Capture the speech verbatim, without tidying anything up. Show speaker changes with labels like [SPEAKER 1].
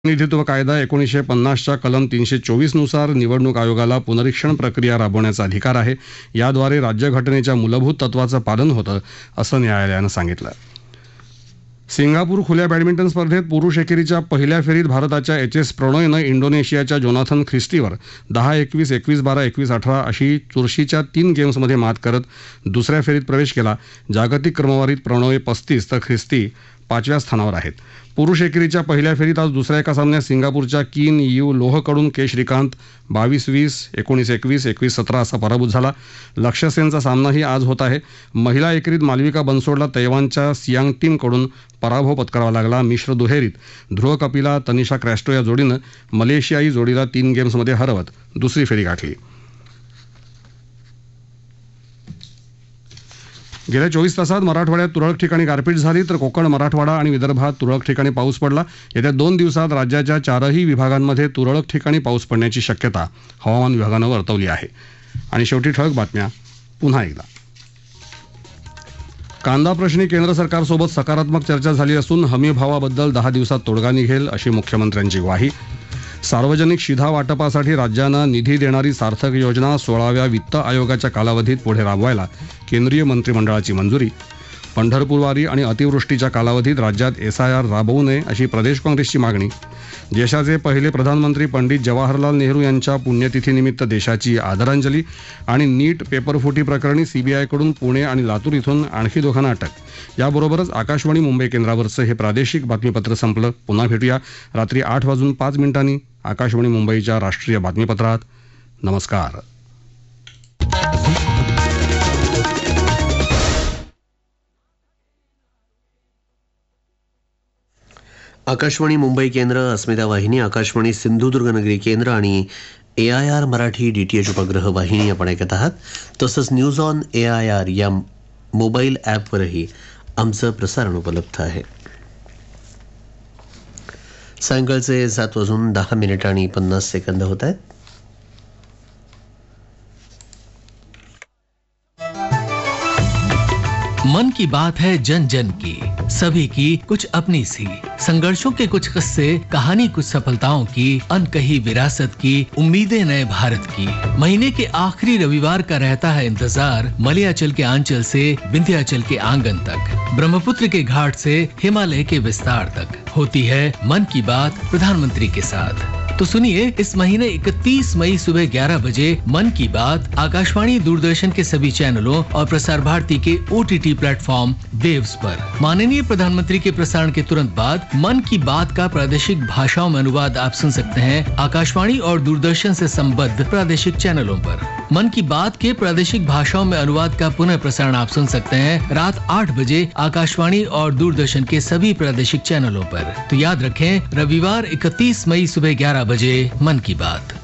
[SPEAKER 1] प्रतिनिधित्व कायदा एकोणीसशे पन्नासच्या कलम तीनशे चोवीस नुसार निवडणूक आयोगाला पुनरीक्षण प्रक्रिया राबवण्याचा अधिकार आहे. याद्वारे राज्यघटनेच्या मूलभूत तत्वाचं पालन होतं असं न्यायालयानं सांगितलं. सिंगापूर खुल्या बॅडमिंटन स्पर्धेत पुरुष एकेरीच्या पहिल्या फेरीत भारताच्या एच एस प्रणॉयनं इंडोनेशियाच्या जोनाथन ख्रिस्टीवर दहा एकवीस एकवीस बारा एकवीस अठरा अशी चुरशीच्या तीन गेम्समध्ये मात करत दुसऱ्या फेरीत प्रवेश केला. जागतिक क्रमवारीत प्रणॉय पस्तीस तर ख्रिस्ती पाचव्या स्थानावर आहेत. पुरुष एकेरीच्या पहिल्या फेरीत आज दुसऱ्या एका सामन्यात सिंगापूरच्या किन यू लोहकडून के श्रीकांत बावीस वीस एकोणीस एकवीस एकवीस सतरा असा पराभूत झाला. लक्ष्य सेनचा सामनाही आज होत आहे. महिला एकेरीत मालविका बनसोडला तैवानच्या सियांग टीमकडून पराभव पत्करावा लागला. मिश्र दुहेरीत ध्रुव कपिला तनिषा क्रॅस्टो या जोडीनं मलेशियाई जोडीला तीन गेम्समध्ये हरवत दुसरी फेरी गाठली. गेल्या चोवीस तासात मराठवाड्यात तुरळक ठिकाणी गारपीट झाली तर कोकण मराठवाडा आणि विदर्भात तुरळक ठिकाणी पाऊस पडला. येत्या दोन दिवसात राज्याच्या चारही विभागांमध्ये तुरळक ठिकाणी पाऊस पडण्याची शक्यता हवामान विभागानं वर्तवली आहे. आणि शेवटी ठळक बातम्या पुन्हा एकदा. कांदा प्रश्नी केंद्र सरकारसोबत सकारात्मक चर्चा झाली असून हमी भावाबद्दल दहा दिवसात तोडगा निघेल अशी मुख्यमंत्र्यांची ग्वाही. सार्वजनिक शिधा वाटपासाठी राज्यांना निधी देणारी सार्थक योजना सोळाव्या वित्त आयोगाच्या कालावधीत पुढे राबवायला केंद्रीय मंत्रिमंडळाची मंजुरी. पंढरपूरवारी आणि अतिवृष्टीच्या कालावधीत राज्यात एस आय आर राबवू नये अशी प्रदेश काँग्रेसची मागणी. देशाचे पहिले प्रधानमंत्री पंडित जवाहरलाल नेहरू यांच्या पुण्यतिथीनिमित्त देशाची आदरांजली. आणि नीट पेपरफुटी प्रकरणी सीबीआयकडून पुणे आणि लातूर इथून आणखी दोघांना अटक. याबरोबरच आकाशवाणी मुंबई केंद्रावरचं हे प्रादेशिक बातमीपत्र संपलं. पुन्हा भेटूया रात्री आठ वाजून पाच मिनिटांनी आकाशवाणी मुंबईच्या राष्ट्रीय बातमीपत्रात. नमस्कार.
[SPEAKER 2] आकाशवाणी मुंबई केंद्र, अस्मिता वाहिनी, आकाशवाणी सिंधुदुर्गनगरी केंद्र आणि ए I R Marathi D T H उपग्रह वाहिनी आपण ऐकत आहात. तसंच news on A I R या मोबाईल ॲपवरही आमचं प्रसारण उपलब्ध आहे. सायंकाळचे सात वाजून दहा मिनिट आणि पन्नास सेकंद होत आहेत.
[SPEAKER 3] मन की बात है जन जन की, सभी की कुछ अपनी सी. संघर्षों के कुछ किस्से, कहानी कुछ सफलताओं की, अनकही विरासत की, उम्मीदें नए भारत की. महीने के आखिरी रविवार का रहता है इंतजार. मलयाचल के आंचल से विंध्याचल के आंगन तक, ब्रह्मपुत्र के घाट से हिमालय के विस्तार तक होती है मन की बात प्रधानमंत्री के साथ. तो सुनिए, इस महीने इकतीस मई सुबह ग्यारह बजे मन की बात आकाशवाणी दूरदर्शन के सभी चैनलों और प्रसार भारती के O T T platform waves पर. माननीय प्रधानमंत्री के प्रसारण के तुरंत बाद मन की बात का प्रादेशिक भाषाओं में अनुवाद आप सुन सकते हैं आकाशवाणी और दूरदर्शन से संबद्ध प्रादेशिक चैनलों पर. मन की बात के प्रादेशिक भाषाओं में अनुवाद का पुनः प्रसारण आप सुन सकते हैं रात आठ बजे आकाशवाणी और दूरदर्शन के सभी प्रादेशिक चैनलों पर. तो याद रखें, रविवार इकतीस मई सुबह ग्यारह बजे मन की बात.